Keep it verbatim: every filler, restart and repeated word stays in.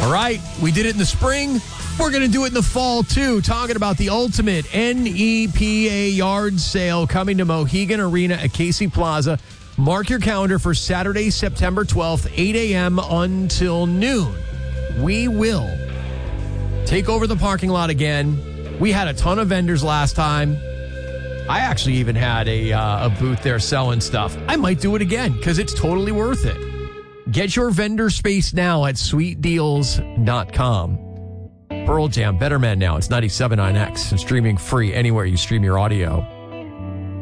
All right, we did it in the spring. We're going to do it in the fall, too. Talking about the ultimate N E P A yard sale coming to Mohegan Arena at Casey Plaza. Mark your calendar for Saturday, September twelfth, eight a.m. until noon. We will take over the parking lot again. We had a ton of vendors last time. I actually even had a, uh, a booth there selling stuff. I might do it again because it's totally worth it. Get your vendor space now at sweet deals dot com. Pearl Jam, Better Man Now. It's ninety-seven point nine X and streaming free anywhere you stream your audio.